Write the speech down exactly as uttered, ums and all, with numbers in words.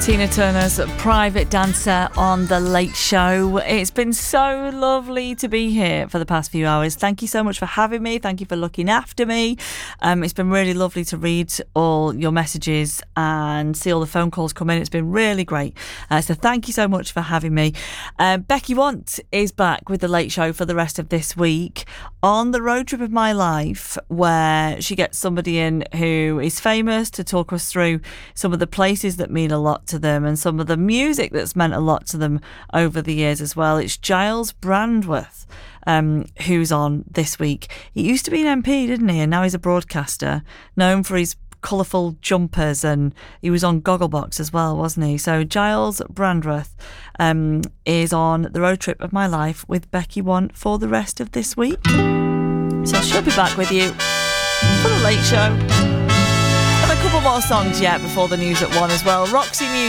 Tina Turner's Private Dancer on The Late Show. It's been so lovely to be here for the past few hours. Thank you so much for having me. Thank you for looking after me. Um, it's been really lovely to read all your messages and see all the phone calls come in. It's been really great. Uh, so thank you so much for having me. Uh, Becky Want is back with The Late Show for the rest of this week on the road trip of my life, where she gets somebody in who is famous to talk us through some of the places that mean a lot to them and some of the music that's meant a lot to them over the years as well. It's Giles Brandreth um, who's on this week. He used to be an M P, didn't he? And now he's a broadcaster, known for his colourful jumpers, and he was on Gogglebox as well, wasn't he? So Giles Brandreth um, is on the road trip of my life with Becky Want for the rest of this week. So she'll be back with you for The Late Show. A couple more songs yet before the news at one as well. Roxy Music.